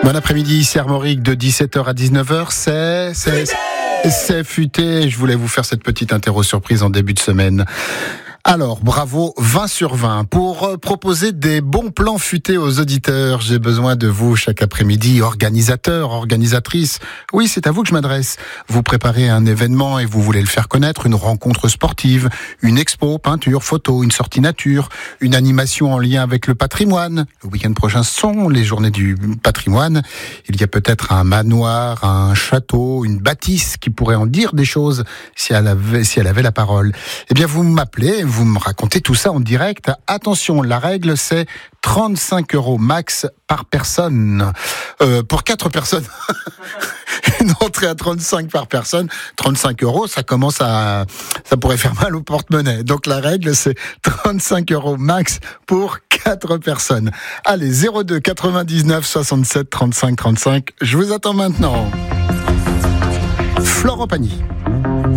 Bon après-midi, ici Armorique de 17h à 19h, c'est futé. Je voulais vous faire cette petite interro surprise en début de semaine. Alors, bravo, 20 sur 20. Pour proposer des bons plans futés aux auditeurs, j'ai besoin de vous chaque après-midi, organisateurs, organisatrices. Oui, c'est à vous que je m'adresse. Vous préparez un événement et vous voulez le faire connaître, une rencontre sportive, une expo, peinture, photo, une sortie nature, une animation en lien avec le patrimoine. Le week-end prochain sont les journées du patrimoine. Il y a peut-être un manoir, un château, une bâtisse qui pourrait en dire des choses si elle avait la parole. Eh bien, vous m'appelez, vous me racontez tout ça en direct. Attention, la règle, c'est 35 € max par personne. Pour 4 personnes, une entrée à 35 par personne, 35 €, ça pourrait faire mal au porte-monnaie. Donc la règle, c'est 35 € max pour 4 personnes. Allez, 02 99 67 35 35. Je vous attends maintenant. Florent Pagny.